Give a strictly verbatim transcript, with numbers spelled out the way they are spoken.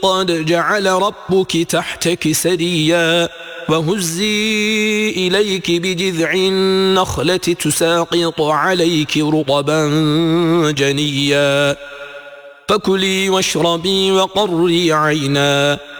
قد جعل ربك تحتك سريا وهزي إليك بجذع النخلة تساقط عليك رطبا جنيا فكلي واشربي وقري عينا